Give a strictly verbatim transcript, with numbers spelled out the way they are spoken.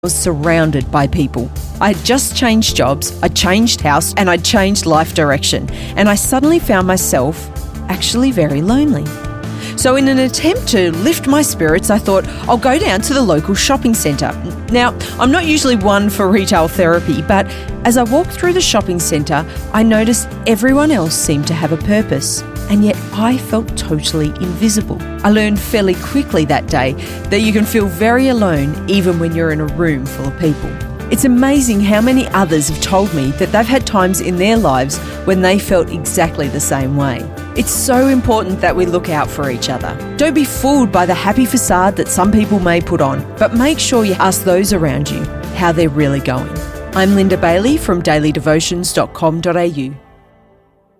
was surrounded by people. I had just changed jobs, I changed house, and I'd changed life direction. And I suddenly found myself actually very lonely. So in an attempt to lift my spirits, I thought I'll go down to the local shopping centre. Now, I'm not usually one for retail therapy, but as I walked through the shopping centre, I noticed everyone else seemed to have a purpose, and yet I felt totally invisible. I learned fairly quickly that day that you can feel very alone even when you're in a room full of people. It's amazing how many others have told me that they've had times in their lives when they felt exactly the same way. It's so important that we look out for each other. Don't be fooled by the happy facade that some people may put on, but make sure you ask those around you how they're really going. I'm Linda Bailey from daily devotions dot com dot a u.